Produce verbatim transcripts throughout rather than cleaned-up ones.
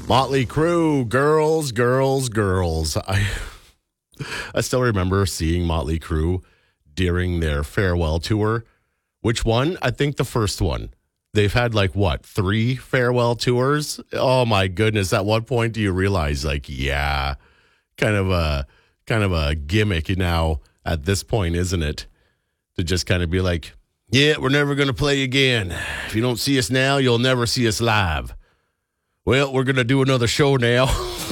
Motley Crue, girls, girls, girls. I I still remember seeing Motley Crue during their farewell tour. Which one? I think the first one. They've had like, what, three farewell tours? Oh, my goodness. At what point do you realize, like, yeah, kind of a kind of a gimmick now at this point, isn't it? To just kind of be like, yeah, we're never going to play again. If you don't see us now, you'll never see us live. Well, we're going to do another show now.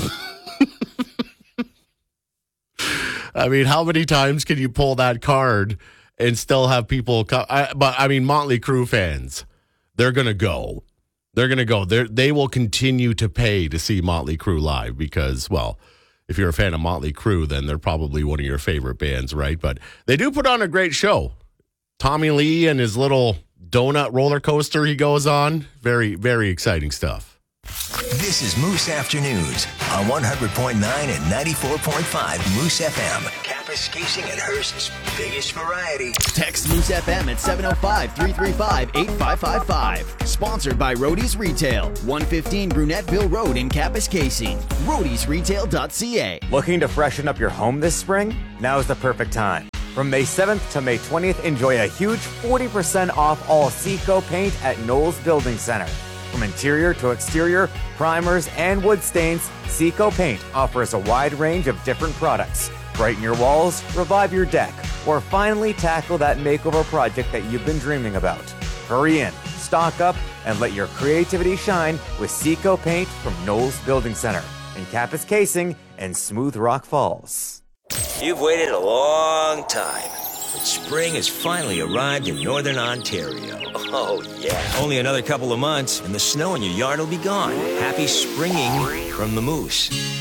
I mean, how many times can you pull that card and still have people come? I, but, I mean, Motley Crue fans, they're going to go. They're going to go. They they will continue to pay to see Motley Crue live because, well, if you're a fan of Motley Crue, then they're probably one of your favorite bands, right? But they do put on a great show. Tommy Lee and his little donut roller coaster he goes on. Very, very exciting stuff. This is Moose Afternoons on one hundred point nine and ninety-four point five Moose F M. Kapuskasing and Hearst's biggest variety. Text Moose F M at seven oh five, three three five, eight five five five. Sponsored by Roadies Retail, one fifteen Brunetteville Road in Kapuskasing. roadies retail dot c a. Looking to freshen up your home this spring? Now is the perfect time. From May seventh to May twentieth, enjoy a huge forty percent off all Seco paint at Knowles Building Center. From interior to exterior, primers, and wood stains, Seco Paint offers a wide range of different products. Brighten your walls, revive your deck, or finally tackle that makeover project that you've been dreaming about. Hurry in, stock up, and let your creativity shine with Seco Paint from Knowles Building Center in Kapuskasing and Smooth Rock Falls. You've waited a long time, but spring has finally arrived in northern Ontario. Oh, yeah. Only another couple of months, and the snow in your yard will be gone. Happy springing from the Moose.